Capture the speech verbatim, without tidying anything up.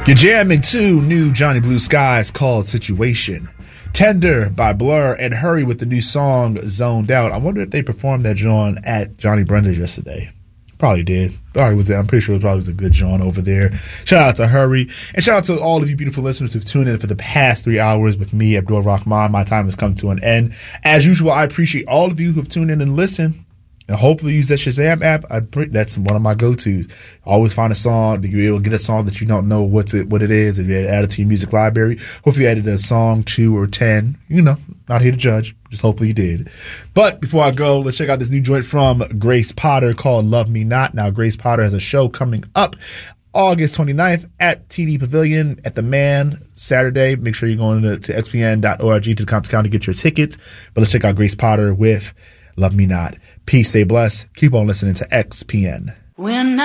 You're jamming to new Johnny Blue Skies called Situation. Tender by Blur, and Hurry with the new song Zoned Out. I wonder if they performed that John at Johnny Brenda's yesterday. Probably did. Probably was there. I'm pretty sure it probably was a good John over there. Shout out to Hurry. And shout out to all of you beautiful listeners who've tuned in for the past three hours with me, Abdul Rahman. My time has come to an end. As usual, I appreciate all of you who've tuned in and listened. And hopefully use that Shazam app. I, that's one of my go-tos. Always find a song. To be able to get a song that you don't know what's it, what it is, and add it to your music library. Hopefully you added a song, two, or ten. You know, not here to judge. Just hopefully you did. But before I go, let's check out this new joint from Grace Potter called Love Me Not. Now, Grace Potter has a show coming up August twenty-ninth at T D Pavilion at the Man Saturday. Make sure you're going to, to x p n dot org to the Compton County to get your tickets. But let's check out Grace Potter with Love Me Not. Peace, stay blessed. Keep on listening to X P N. When